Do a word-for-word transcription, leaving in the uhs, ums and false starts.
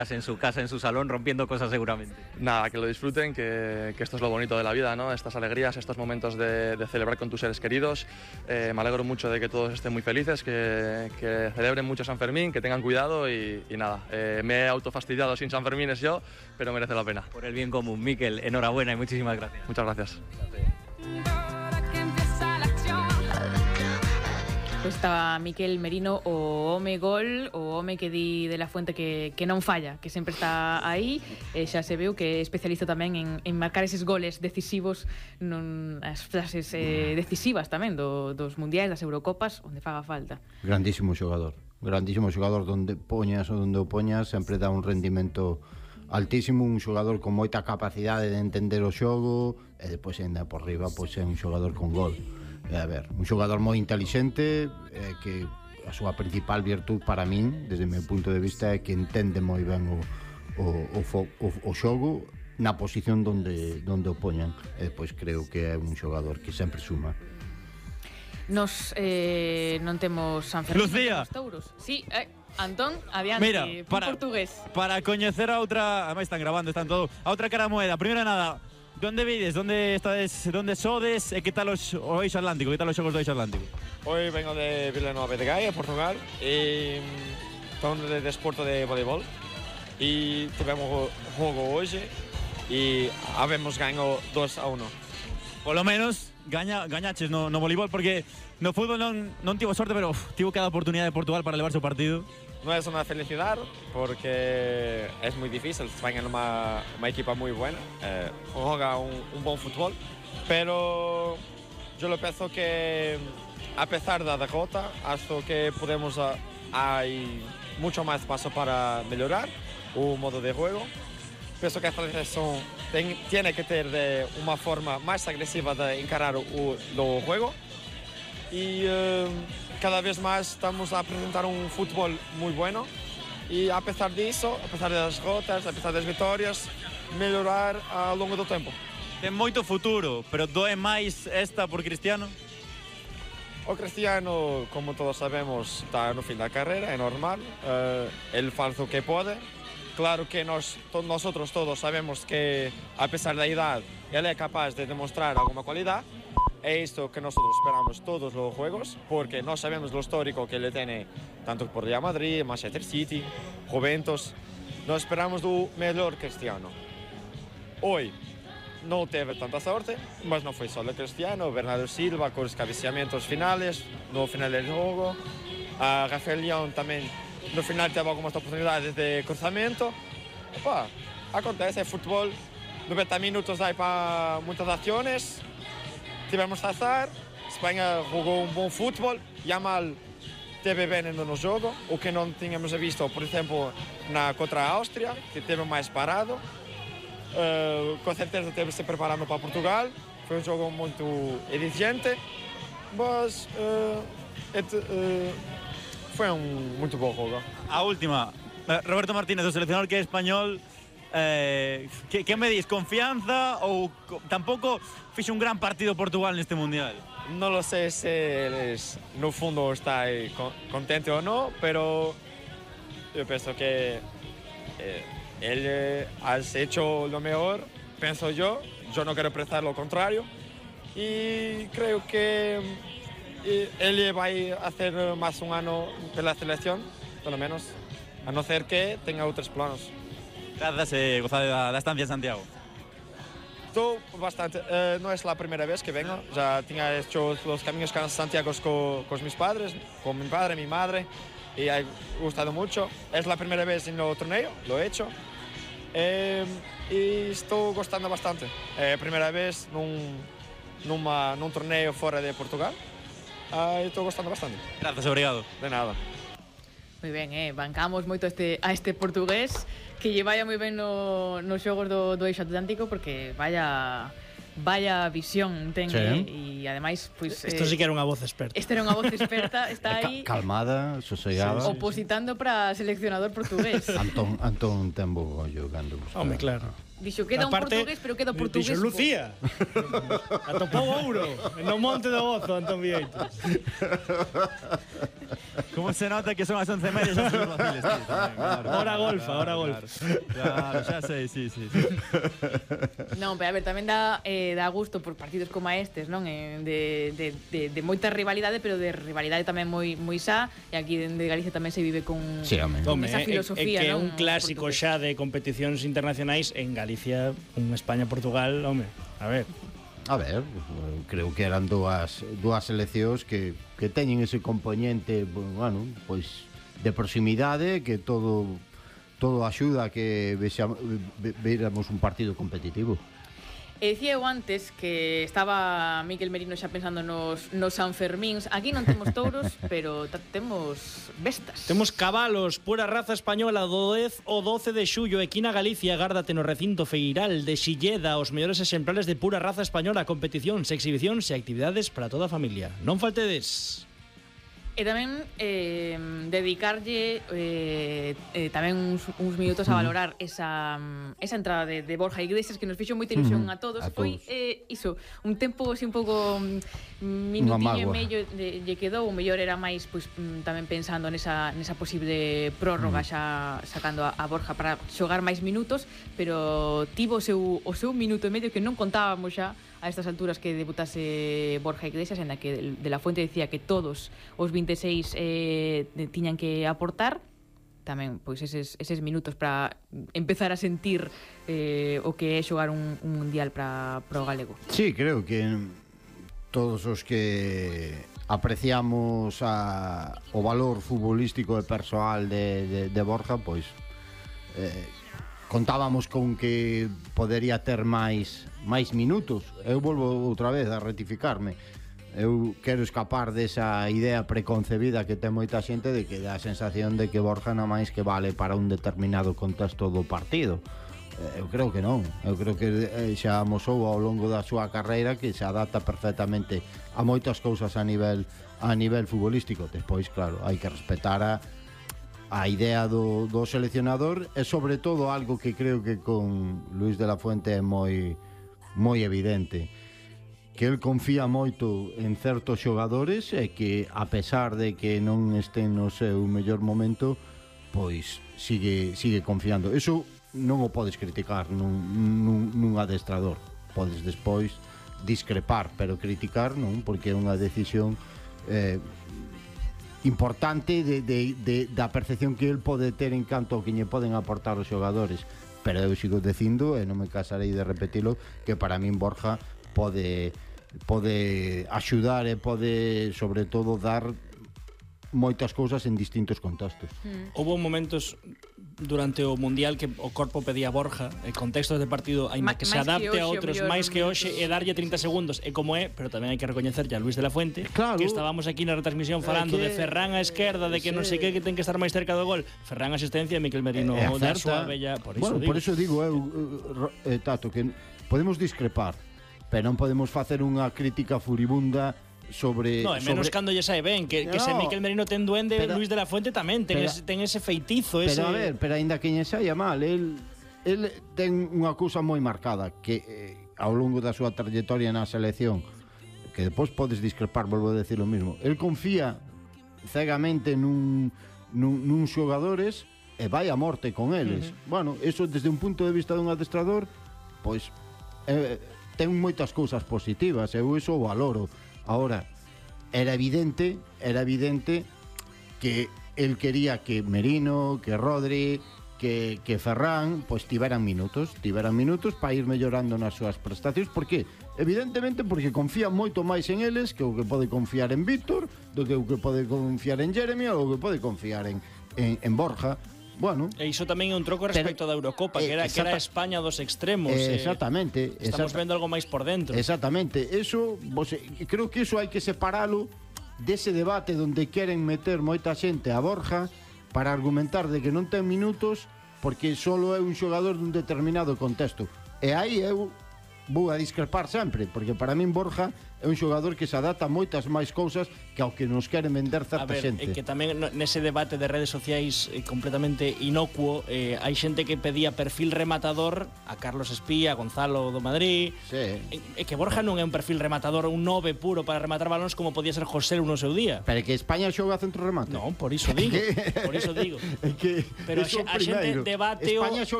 en su casa, en su salón, rompiendo cosas seguramente. Nada, que lo disfruten, que, que esto es lo bonito de la vida, ¿no? Estas alegrías, estos momentos de, de celebrar con tus seres queridos. Eh, me alegro mucho de que todos estén muy felices, que, que celebren mucho San Fermín, que tengan cuidado y, y nada. Eh, me he autofastidiado sin San Fermín es yo, pero merece la pena. Por el bien común. Mikel, enhorabuena y muchísimas gracias. Muchas gracias. Pois estaba Mikel Merino, o home gol, o home que di de la Fuente que, que non falla, que sempre está aí, e xa se veu que é especialista tamén en, en marcar eses goles decisivos, non, as frases eh, decisivas tamén do, dos mundiais, das Eurocopas, onde faga falta. Grandísimo xogador, grandísimo xogador, donde poñas ou onde o poñas sempre dá un rendimento altísimo, un xogador con moita capacidade de entender o xogo, e depois ainda por riba pois é un xogador con gol. A ver, un xogador moi intelixente, eh, que a súa principal virtud para min, desde o meu punto de vista, é que entende moi ben o, o, o, o, o xogo na posición donde, donde o poñan, e depois creo que é un xogador que sempre suma. Nos eh, non temos San Fermín, Lucía. Touros. Sí, eh, Antón, adiante, Mira, para, portugués. Para coñecer a outra, además están grabando, están todo, a outra cara moeda. Primeiro nada, ¿dónde vides? ¿Dónde estás? ¿Dónde sodes? ¿Qué tal os, o Eixo Atlántico? ¿Qué tal los xogos do Eixo Atlántico? Hoy vengo de Vilanova de Gaia, Portugal, y son de desporto de voleibol. Y tivemos un juego hoy y habemos ganado dos a uno. Por lo menos gaña, gañaches no, no voleibol, porque no fútbol non, non tivo sorte, pero uf, tivo cada oportunidade de Portugal para levarse o partido. No es una felicidad porque es muy difícil. España es una, una equipa muy buena, eh, juega un, un buen fútbol, pero yo lo pienso que a pesar de la derrota, hasta que podemos, uh, hay mucho más paso para mejorar un modo de juego. Pienso que esta selección ten, tiene que tener de una forma más agresiva de encarar el juego y uh, cada vez más estamos a presentar un fútbol muy bueno y a pesar de eso, a pesar de las derrotas, a pesar de las victorias, mejorar ao longo do tempo. Ten moito futuro, pero doe máis esta por Cristiano? O Cristiano, como todos sabemos, está no fin da carreira, é normal. Uh, ele faz o que pode. Claro que nós, to, nosotros todos sabemos que, a pesar da idade, ele é capaz de demonstrar alguma qualidade. É isto que nosotros esperamos todos los juegos, porque nós sabemos lo histórico que ele tem, tanto por Real Madrid, Manchester City, Juventus. Nós esperamos do melhor Cristiano. Hoy não teve tanta sorte, mas não foi só o Cristiano, Bernardo Silva com os cabeceamentos finais, no final do jogo. A Rafael Leão também, no final teve algumas oportunidades de cruzamento. Opa, acontece, é futebol, noventa minutos dá para muitas ações. Tivemos azar, Espanha jogou um bom futebol, Yamal teve bem no jogo, o que não tínhamos visto, por exemplo, na contra a Áustria, que teve mais parado. Uh, com certeza teve se preparando para Portugal, foi um jogo muito eficiente, mas uh, et, uh, foi um muito bom jogo. A última, Roberto Martínez, o seleccionador que é español, eh, que, que me dis, confianza ou tampouco fixe un gran partido Portugal neste mundial? No lo sé si eles, no fundo está contente o no, pero yo pienso que eh, él ha hecho lo mejor, pienso yo. Yo no quiero pensar lo contrario y creo que eh, él va a hacer más un año de la selección, por lo menos, a no ser que tenga otros planos. Gracias, eh, gozade da, da estancia en Santiago. Estou bastante, eh, no es la primera vez que vengo, ya tenía hecho los caminos a Santiago con, con mis padres, con mi padre, mi madre, y ha gustado mucho. Es la primera vez en el torneo, lo he hecho, eh, y estoy gustando bastante. Eh, primera vez en un torneo fuera de Portugal, eh, estoy gustando bastante. Gracias, obrigado. De nada. Moi ben, eh, bancamos moito este, a este portugués que lle vaya moi ben no, nos xogos do, do Eixo Atlántico, porque vaya vaya visión ten, sí. eh, e ademais pois, isto eh, sí que era unha voz experta. Isto era unha voz experta, está aí calmada, sosegada, opositando para seleccionador portugués. Antón, Antón ten bo ollo cando busca. Home, claro. Dixo, queda un Aparte, portugués, pero queda portugués. Dixo, Lucía. Atopou ouro no Monte do Gozo, Antón Vieites. ¿Cómo se nota que son las once y media? Ya son los Giles, tío, también, claro. Hora golfa, Claro, hora claro. golfa. Claro, ya sé, sí, sí. sí. Non, pero a ver, tamén dá, eh, dá gusto por partidos como estes, non? Eh, de, de, de, de moita rivalidade, pero de rivalidade tamén moi moi xa, e aquí dende Galicia tamén se vive con, Sí, home. con Home, esa é, filosofía, é que é non? un clásico Portugués. xa de competicións internacionais en Galicia, un España-Portugal, home, a ver. A ver, creo que eran dúas dúas seleccións que, que teñen ese componente, bueno, pois de proximidade, que todo todo axuda a que vexamos, véramos un partido competitivo. E dicía eu antes que estaba Miquel Merino xa pensando nos, nos Sanfermíns. Aquí non temos touros, pero temos bestas. Temos cabalos, pura raza española, do dez ao doce de xullo, equina Galicia, gárdate no recinto feiral de Xilleda, os mellores exemplares de pura raza española, competicións, exhibicións e actividades para toda a familia. Non faltedes. E tamén eh, dedicarlle eh, eh, tamén uns, uns minutos a valorar esa, esa entrada de, de Borja Iglesias, que nos fixo moita ilusión Uh-huh. a todos. A Foi todos. eh, iso, un tempo así un pouco mm, minutinho e mágoa. medio de, lle quedou. O mellor era máis pois, mm, tamén pensando nesa, nesa posible prórroga, xa sacando a, a Borja para xogar máis minutos, pero tivo o seu, o seu minuto e medio que non contábamos xa a estas alturas que debutase Borja Iglesias, en la que de la Fuente decía que todos os veintiséis eh, tiñan que aportar tamén pois eses, eses minutos para empezar a sentir eh, o que é xogar un, un mundial para, para o galego. Sí, creo que todos os que apreciamos a, o valor futbolístico e persoal de, de, de Borja, pois eh, contábamos con que podería ter máis máis minutos. Eu volvo outra vez a rectificarme. Eu quero escapar desa idea preconcebida que ten moita xente de que dá a sensación de que Borja non máis que vale para un determinado contexto do partido. Eu creo que non. Eu creo que xa amosou ao longo da súa carreira que se adapta perfectamente a moitas cousas a nivel a nivel futbolístico. Despois, claro, hai que respetar a a idea do, do seleccionador e sobre todo algo que creo que con Luis de la Fuente é moi moi evidente, que el confía moito en certos xogadores e que a pesar de que non estén no seu mellor momento, pois sigue sigue confiando. Eso non o podes criticar nun, nun, nun adestrador. Podes despois discrepar, pero criticar non, porque é unha decisión eh, importante de, de, de, da percepción que el pode ter en canto ao que lle poden aportar os xogadores. Pero eu sigo dicindo, e non me casarei de repetilo, que para min Borja pode pode axudar e pode, sobre todo, dar moitas cousas en distintos contextos. Mm. Houve momentos durante o Mundial que o corpo pedía Borja, e contextos de partido, aínda Ma- que se máis que adapte a hoxe, outros, o mellor, máis que hoxe, e darlle trinta segundos, e como é, pero tamén hai que recoñecerlle a Luis de la Fuente, Claro. que estábamos aquí na retransmisión falando que- de Ferran á esquerda, de que non sei que, que ten que estar máis cerca do gol, Ferran asistencia e Miquel Merino E da acerta. súa bella, por iso Bueno, digo. por eso digo eu, eh, Tato, que podemos discrepar, pero non podemos facer unha crítica furibunda sobre... No, e menos sobre... cando lle sae ben, que, que No, se Miquel Merino ten duende, pero- Luis de la Fuente tamén ten, pero- ese, ten ese feitizo, ese... Pero a ver, pero aínda que lle saia mal, el, el ten unha cousa moi marcada, que eh, ao longo da súa trayectoria na selección, que depois podes discrepar, volvo a decir o mismo, el confía cegamente nun, nun, nun xogadores e vai a morte con eles. Uh-huh. Bueno, eso desde un punto de vista dun adestrador, pois eh, ten moitas cousas positivas, eu iso o valoro. Ahora, era evidente, era evidente que el quería que Merino, que Rodri, que, que Ferran, pois tiveran minutos, tiveran minutos para ir mellorando nas súas prestacións. Por que? Evidentemente porque confía moito máis en eles que o que pode confiar en Víctor, do que o que pode confiar en Jeremy ou o que pode confiar en, en, en Borja. Bueno, E iso tamén é un troco respecto Pero- da Eurocopa, que eh, era, que era exacta- España dos extremos. eh, eh, exactamente. Estamos exacta- vendo algo máis por dentro. Exactamente, eso, vos, creo que eso hai que separalo dese debate onde queren meter moita xente a Borja para argumentar de que non ten minutos porque solo é un xogador dun determinado contexto. E aí eu vou a discrepar sempre, porque para min Borja é un xogador que se adapta a moitas máis cousas que ao que nos queren vender certa A ver, xente. é que tamén no- nese debate de redes sociais eh, completamente inocuo, eh, hai xente que pedía perfil rematador a Carlos Espía, a Gonzalo do Madrid. Sí. É, é que Borja non é un perfil rematador, un nove puro para rematar balóns como podía ser José no seu día. Pero é que España xoga a centro remate. Non, por iso digo, por iso digo. É que Pero a eso xe- a xente primeiro. debate o- España xoga